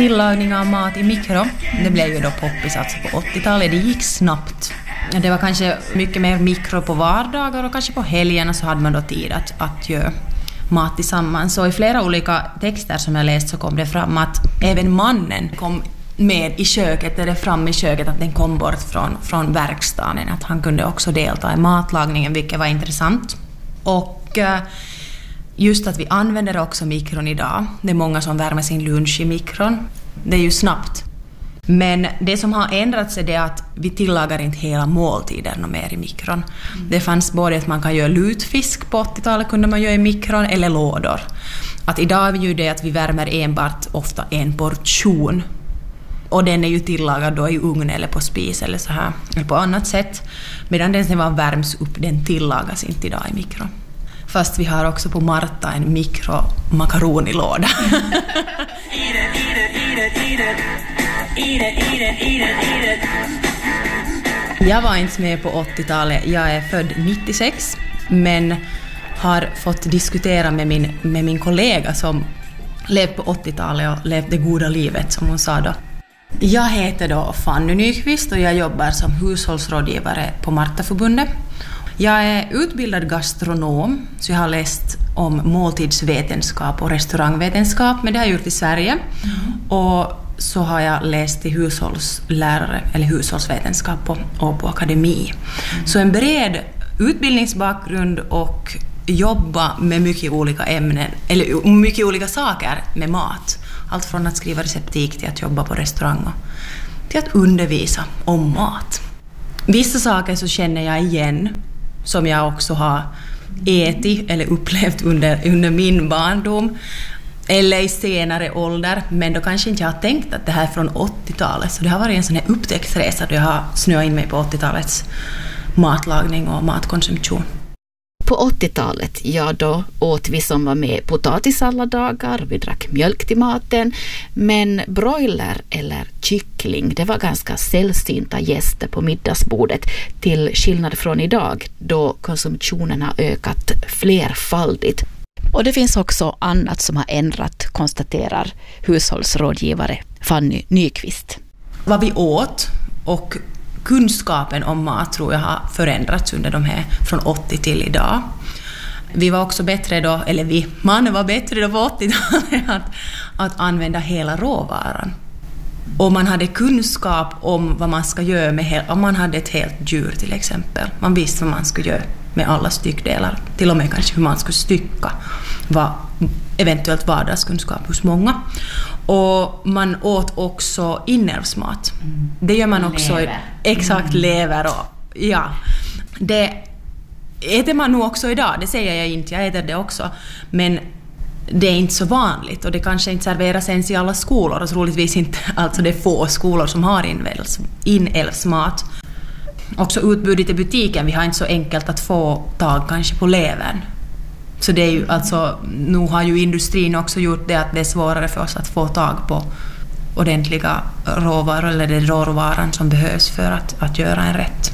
Tillagning av mat i mikro, det blev ju då poppis alltså på 80-talet. Det gick snabbt. Det var kanske mycket mer mikro på vardagar och kanske på helgerna så hade man då tid att göra mat tillsammans. Så i flera olika texter som jag läst så kom det fram att även mannen kom med i köket, eller fram i köket, att den kom bort från verkstaden. Att han kunde också delta i matlagningen, vilket var intressant. Och just att vi använder också mikron idag. Det är många som värmer sin lunch i mikron. Det är ju snabbt. Men det som har ändrats är det att vi tillagar inte hela måltider mer i mikron. Det fanns både att man kan göra lutfisk på 80-talet kunde man göra i mikron, eller lådor. Att idag är ju det att vi värmer enbart ofta en portion. Och den är ju tillagad då i ugn eller på spis eller så här, eller på annat sätt. Medan den som värms upp, den tillagas inte idag i mikron. Fast vi har också på Marta en mikromakaroni-låda. Jag var inte med på 80-talet. Jag är född 96, men har fått diskutera med min kollega som levde på 80-talet och levde det goda livet, som hon sa då. Jag heter då Fanny Nyqvist och jag jobbar som hushållsrådgivare på Martaförbundet. Jag är utbildad gastronom, så jag har läst om måltidsvetenskap och restaurangvetenskap, men det har jag gjort i Sverige. Och så har jag läst till hushållslärare eller hushållsvetenskap på Åbo Akademi. Så en bred utbildningsbakgrund och jobba med mycket olika ämnen, eller mycket olika saker med mat. Allt från att skriva receptik till att jobba på restaurang och till att undervisa om mat. Vissa saker så känner jag igen som jag också har ätit eller upplevt under min barndom eller i senare ålder, men då kanske inte jag har tänkt att det här är från 80-talet, så det har varit en sån här upptäcktsresa då jag har snöat in mig på 80-talets matlagning och matkonsumtion. På 80-talet, ja då åt vi som var med potatis alla dagar, vi drack mjölk till maten, men broiler eller kyckling, det var ganska sällsynta gäster på middagsbordet, till skillnad från idag då konsumtionen har ökat flerfaldigt. Och det finns också annat som har ändrat, konstaterar hushållsrådgivare Fanny Nyqvist. Vad vi åt och kunskapen om mat tror jag har förändrats under de här från 80 till idag. Vi var också bättre då, eller mannen var bättre då på 80-talet att använda hela råvaran. Och man hade kunskap om vad man ska göra med om man hade ett helt djur till exempel. Man visste vad man skulle göra med alla styckdelar, till och med kanske hur man skulle stycka, var eventuellt vardagskunskap hos många. Och man åt också inälvsmat. Det gör man också. Lever. Exakt, lever och ja. Det äter man nog också idag, det säger jag inte, jag äter det också. Men det är inte så vanligt och det kanske inte serveras ens i alla skolor och troligtvis inte, alltså det är få skolor som har inälvsmat. Också utbudet i butiken, vi har inte så enkelt att få tag kanske på levern. Så det är ju alltså, nu har ju industrin också gjort det att det är svårare för oss att få tag på ordentliga råvaror eller den råvaran som behövs för att göra en rätt.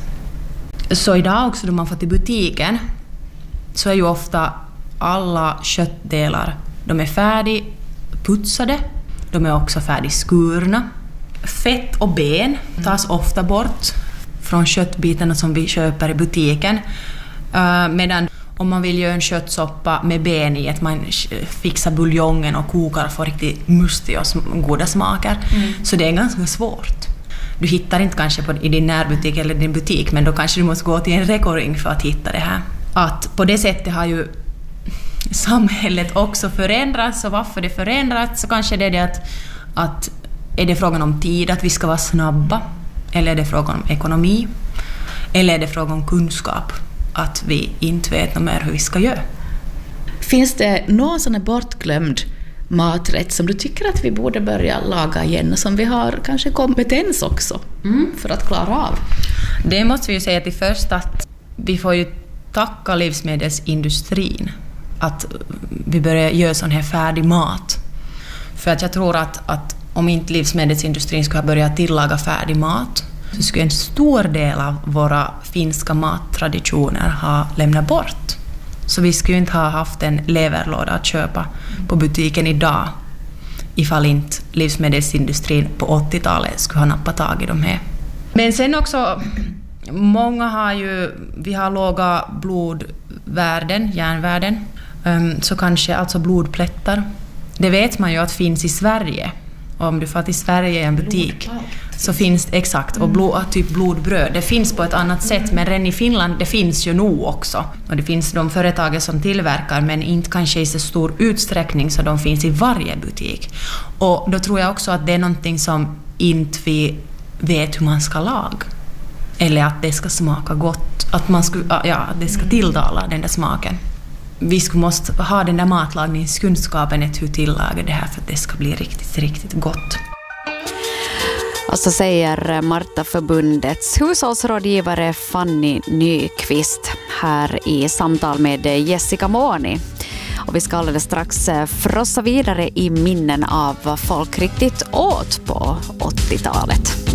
Så idag också då man får till butiken så är ju ofta alla köttdelar, de är färdigputsade, de är också färdigskurna. Fett och ben tas ofta bort från köttbitarna som vi köper i butiken. Medan om man vill göra en köttsoppa med ben i, att man fixar buljongen och kokar och får riktigt mustiga och goda smaker. Så det är ganska svårt. Du hittar inte kanske i din närbutik eller din butik, men då kanske du måste gå till en rekoring för att hitta det här. Att på det sättet har ju samhället också förändrats, och varför det förändrats så kanske det är det att är det frågan om tid, att vi ska vara snabba, eller är det frågan om ekonomi, eller är det frågan om kunskap, att vi inte vet något mer hur vi ska göra. Finns det någon sån här bortglömd maträtt som du tycker att vi borde börja laga igen, som vi har kanske kompetens också för att klara av? Det måste vi ju säga till först att vi får ju tacka livsmedelsindustrin att vi börjar göra sån här färdig mat. För att jag tror att om inte livsmedelsindustrin skulle börja tillaga färdig mat så skulle en stor del av våra finska mattraditioner ha lämnat bort. Så vi skulle inte ha haft en leverlåda att köpa på butiken idag ifall inte livsmedelsindustrin på 80-talet skulle ha nappat tag i de här. Men sen också, vi har låga blodvärden, järnvärden, så kanske alltså blodplättar. Det vet man ju att finns i Sverige. Om du får till Sverige i en butik så finns det exakt, och typ blodbröd. Det finns på ett annat sätt, men redan i Finland det finns ju nog också. Och det finns de företagen som tillverkar, men inte kanske i så stor utsträckning så de finns i varje butik. Och då tror jag också att det är någonting som inte vi vet hur man ska laga. Eller att det ska smaka gott, att det ska tilltala den där smaken. Vi måste ha den där matlagningskunskapen hur tillaga det här för att det ska bli riktigt, riktigt gott. Och så säger Marta-förbundets hushållsrådgivare Fanny Nyqvist här i samtal med Jessica Måni. Och vi ska alldeles strax frossa vidare i minnen av vad folk riktigt åt på 80-talet.